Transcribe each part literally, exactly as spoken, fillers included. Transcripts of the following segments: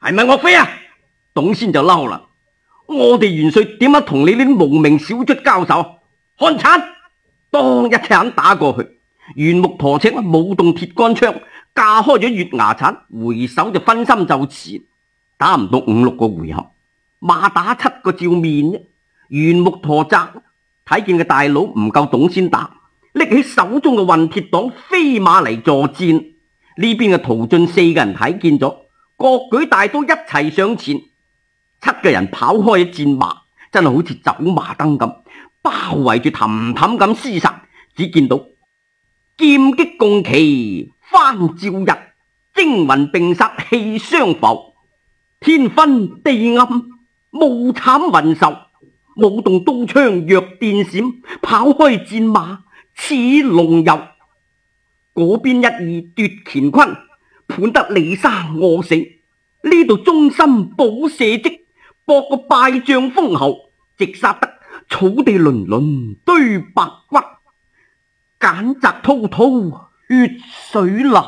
係咪岳飛啊？董先就嬲啦，我哋元帥點解同你呢啲無名小卒交手？看鏟，當一鏟打過去，袁木駝赤舞動鐵桿槍，架開咗月牙鏟，回手就分心就遲，打唔到五六個回合，馬打七個照面啫。袁木駝澤睇見嘅大佬唔夠董先打，拎起手中嘅混鐵黨飛馬嚟助戰。呢邊嘅陶俊四個人睇見咗，各舉大刀一齊上前，七個人跑開咗戰馬，真係好似走馬燈咁，包圍住氹氹咁廝殺。只見到劍擊共旗翻照日，精雲並殺氣相浮，天昏地暗霧慘雲愁，舞動刀槍若電閃，跑開戰馬似龍遊。嗰邊一二奪乾坤，判得李生餓死。呢度忠心補社稷，博個敗將封侯，直殺得草地輪輪堆白骨，揀擇滔滔血水流。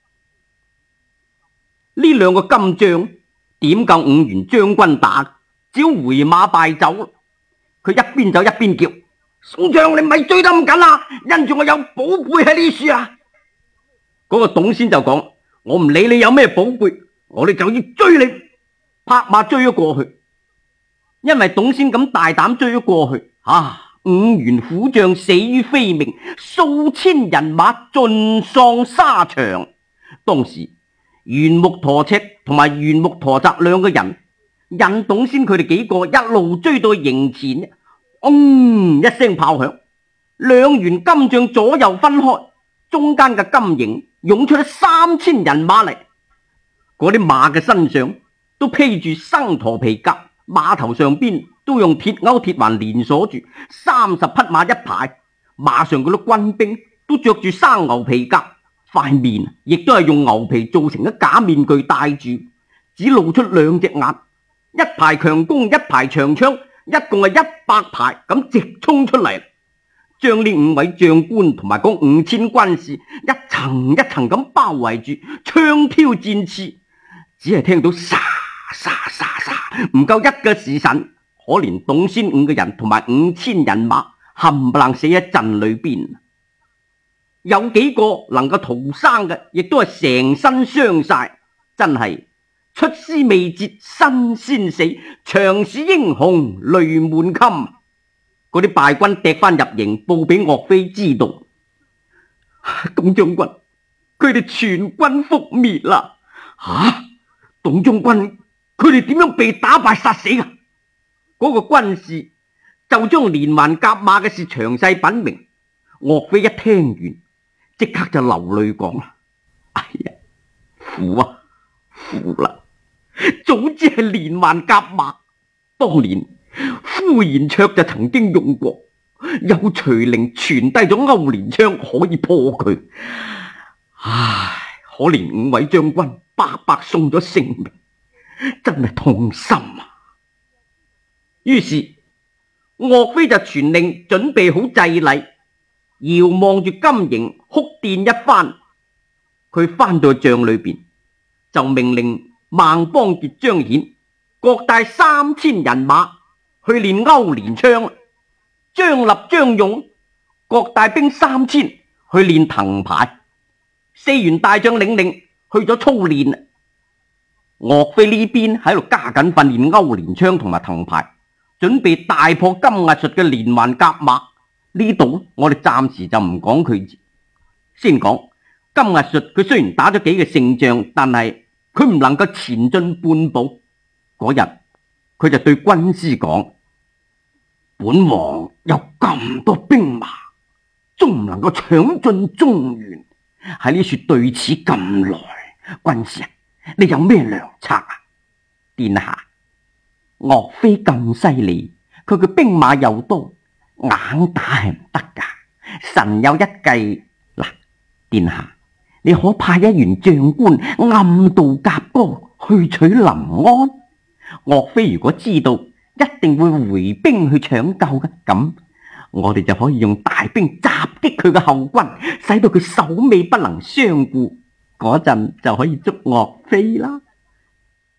呢兩個金將點夠五員將軍打，只要回馬敗走。佢一邊走一邊叫：宋將，你咪追得咁緊啊！因住我有寶貝喺呢處啊！嗰個董先就講：我唔理你有咩寶貝，我哋就要追你。拍馬追咗過去，因為董先咁大膽追咗過去，啊！五員虎將死於非命，數千人馬盡喪沙場。當時袁木駝赤同埋袁木駝澤兩個人引董先佢哋幾個一路追到營前，嗯，一聲炮響，兩員金將左右分開，中間嘅金營湧出咗三千人馬嚟。嗰啲馬嘅身上都披住生駝皮甲，馬頭上邊都用鐵鈎鐵環連鎖住，三十匹馬一排，馬上嗰啲軍兵都着住生牛皮甲，塊面亦都係用牛皮做成嘅假面具戴住，只露出兩隻眼，一排強弓，一排長槍，一共係一百排咁直衝出嚟，將呢五位將官同埋嗰五千軍士一層一層咁包圍住，槍挑箭刺，只係聽到沙沙沙沙，唔夠一個時辰，可憐董先五個人同埋五千人馬冚唪唥死喺陣裏邊。有幾個能夠逃生嘅，亦都係成身傷晒，真係出師未捷身先死，長使英雄淚滿襟。嗰啲敗軍趯翻入營，報俾岳飛知道。董將軍，佢哋全軍覆滅啦！吓、啊，董將軍，佢哋點樣被打敗殺死啊？嗰、那個軍士就將連環甲馬嘅事詳細稟明。岳飛一聽完，即刻就流淚講啦：哎呀，苦啊，苦啦！早知係連環甲馬，當年呼延灼就曾經用過，有徐陵傳遞咗勾連槍可以破佢。唉，可憐五位將軍白白送咗性命，真係痛心啊！於是岳飛就傳令準備好祭禮，遙望住金營哭奠一番。佢翻到帳裏邊，就命令孟邦傑、張顯各帶三千人馬去練勾連槍。張立、張勇各帶兵三千去練藤牌。四員大將領令去咗操練。岳飛呢邊喺度加緊訓練勾連槍同埋藤牌，準備大破金壓術嘅連環甲馬。呢度我哋暫時就唔講佢，先講金壓術。佢雖然打咗幾個勝仗，但係佢唔能夠前進半步。嗰日佢就對軍師講：本王有咁多兵馬，仲唔能夠搶進中原，喺呢處對峙咁耐，軍師啊，你有咩良策啊？殿下，岳飛咁犀利，佢嘅兵馬又多，硬打係唔得噶。臣有一計，嗱，殿下，你可派一員將官暗度夾戈去取臨安。岳飛如果知道，一定會回兵去搶救嘅。咁我哋就可以用大兵襲擊佢嘅後軍，使到佢首尾不能相顧。嗰陣就可以捉岳飛啦。